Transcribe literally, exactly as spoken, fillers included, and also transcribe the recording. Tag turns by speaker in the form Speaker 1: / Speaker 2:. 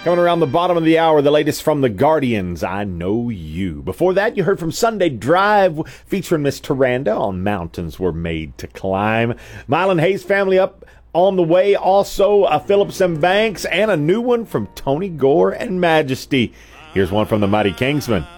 Speaker 1: Coming around the bottom of the hour, the latest from the Guardians, I Know You. Before that, you heard from Sunday Drive featuring Miss Taranda on Mountains Were Made to Climb. Mylan Hayes Family up on the way. Also, a Phillips and Banks and a new one from Tony Gore and Majesty. Here's one from the Mighty Kingsmen.